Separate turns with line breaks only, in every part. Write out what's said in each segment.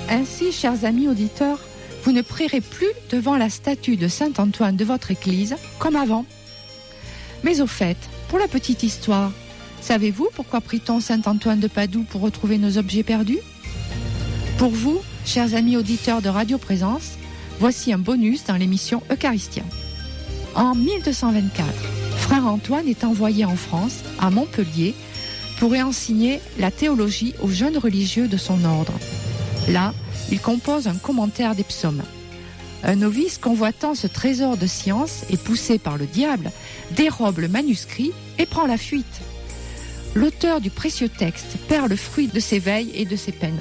Ainsi, chers amis auditeurs, vous ne prierez plus devant la statue de Saint Antoine de votre église comme avant. Mais au fait, pour la petite histoire, savez-vous pourquoi prie-t-on Saint Antoine de Padoue pour retrouver nos objets perdus ? Pour vous, chers amis auditeurs de Radio Présence, voici un bonus dans l'émission Eucharistia. En 1224, frère Antoine est envoyé en France, à Montpellier, pour y enseigner la théologie aux jeunes religieux de son ordre. Là, il compose un commentaire des psaumes. Un novice convoitant ce trésor de science et poussé par le diable, dérobe le manuscrit et prend la fuite. L'auteur du précieux texte perd le fruit de ses veilles et de ses peines.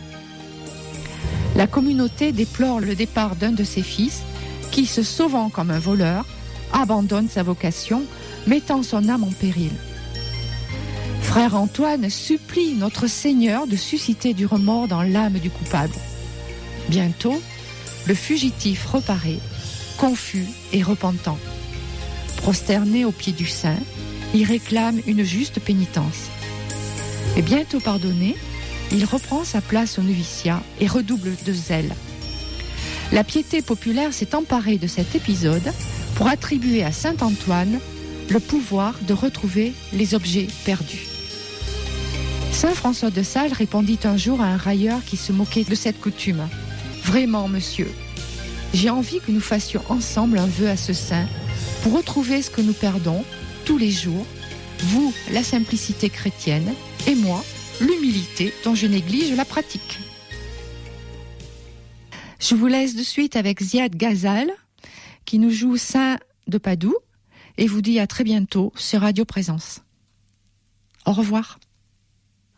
La communauté déplore le départ d'un de ses fils qui, se sauvant comme un voleur, abandonne sa vocation, mettant son âme en péril. Frère Antoine supplie notre Seigneur de susciter du remords dans l'âme du coupable. Bientôt, le fugitif reparaît, confus et repentant. Prosterné aux pieds du saint, il réclame une juste pénitence. Et bientôt pardonné, il reprend sa place au noviciat et redouble de zèle. La piété populaire s'est emparée de cet épisode pour attribuer à Saint Antoine le pouvoir de retrouver les objets perdus. Saint François de Sales répondit un jour à un railleur qui se moquait de cette coutume. « Vraiment, monsieur, j'ai envie que nous fassions ensemble un vœu à ce saint pour retrouver ce que nous perdons tous les jours, vous, la simplicité chrétienne, et moi, l'humilité dont je néglige la pratique. » Je vous laisse de suite avec Ziad Ghazal, qui nous joue Saint de Padoue, et vous dis à très bientôt sur Radio Présence. Au revoir.